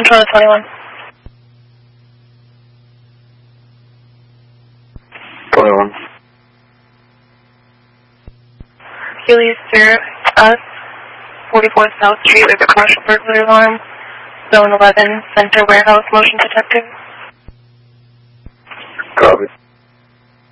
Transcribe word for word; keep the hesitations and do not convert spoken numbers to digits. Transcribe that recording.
control to twenty-one. twenty-one. Healy, Sir, us, forty-four South Street, we have a commercial burglary alarm. Zone eleven, Center Warehouse, motion detected. Copy.